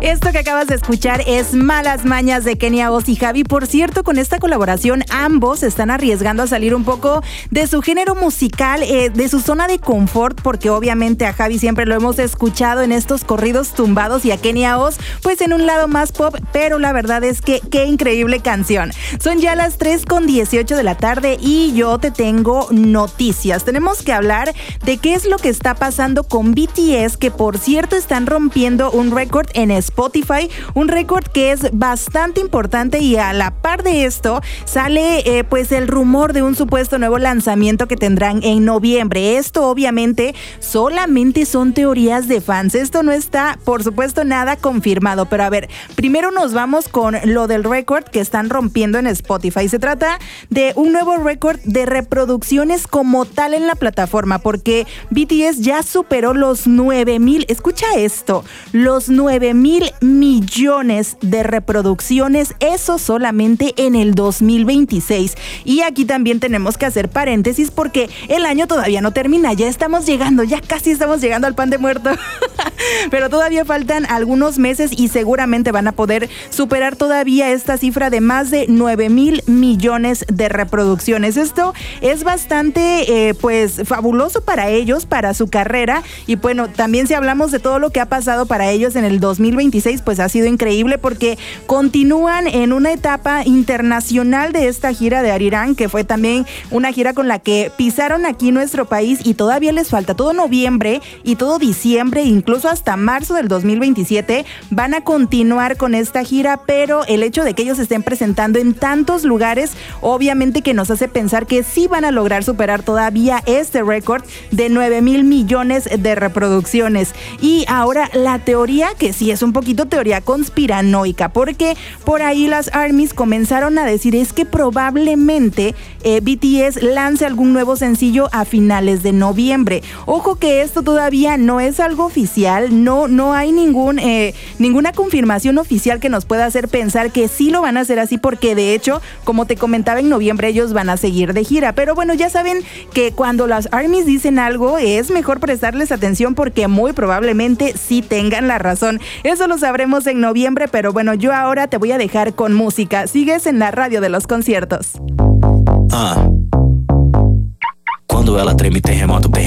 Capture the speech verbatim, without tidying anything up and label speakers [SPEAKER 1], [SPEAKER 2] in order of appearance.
[SPEAKER 1] Esto que acabas de escuchar es Malas Mañas de Kenia Oz y Javi. Por cierto, con esta colaboración ambos están arriesgando a salir un poco de su género musical, eh, de su zona de confort, porque obviamente a Javi siempre lo hemos escuchado en estos corridos tumbados y a Kenia Oz pues en un lado más pop, pero la verdad es que qué increíble canción. Son ya las tres con dieciocho de la tarde y yo te tengo noticias. Tenemos que hablar de qué es lo que está pasando con B T S, que por cierto están rompiendo un récord en Spotify, un récord que es bastante importante, y a la par de esto sale eh, pues el rumor de un supuesto nuevo lanzamiento que tendrán en noviembre. Esto obviamente solamente son teorías de fans, esto no está por supuesto nada confirmado, pero a ver, primero nos vamos con lo del récord que están rompiendo en Spotify. Se trata de un nuevo récord de reproducciones como tal en la plataforma, porque B T S ya superó los nueve mil, escucha esto, los nueve mil millones de reproducciones, eso solamente en el dos mil veintiséis. Y aquí también tenemos que hacer paréntesis porque el año todavía no termina, ya estamos llegando, ya casi estamos llegando al pan de muerto. Pero todavía faltan algunos meses y seguramente van a poder superar todavía esta cifra de más de nueve mil millones de reproducciones. Esto es bastante eh, pues fabuloso para ellos, para su carrera, y bueno, también si hablamos de todo lo que ha pasado para ellos en el dos mil veintiséis, pues ha sido increíble porque continúan en una etapa internacional de esta gira de Arirang, que fue también una gira con la que pisaron aquí nuestro país, y todavía les falta todo noviembre y todo diciembre, incluso hasta marzo del dos mil veintisiete van a continuar con esta gira, pero el hecho de que ellos estén presentando en tantos lugares obviamente que nos hace pensar que sí van a lograr superar todavía este récord de nueve mil millones de reproducciones. Y ahora la teoría, que sí es un poquito teoría conspiranoica, porque por ahí las ARMYs comenzaron a decir es que probablemente eh, B T S lance algún nuevo sencillo a finales de noviembre. Ojo que esto todavía no es algo oficial, no, no hay ningún, eh, ninguna confirmación oficial que nos pueda hacer pensar que sí lo van a hacer así, porque de hecho, como te comentaba, en noviembre ellos van a seguir de gira. Pero bueno, ya saben que cuando las ARMYs dicen algo es mejor prestarles atención porque muy probablemente sí tengan la razón. Eso lo sabremos en noviembre, pero bueno, yo ahora te voy a dejar con música. Sigues en la radio de los conciertos.
[SPEAKER 2] Ah. Quando ela treme, terremoto, terremoto.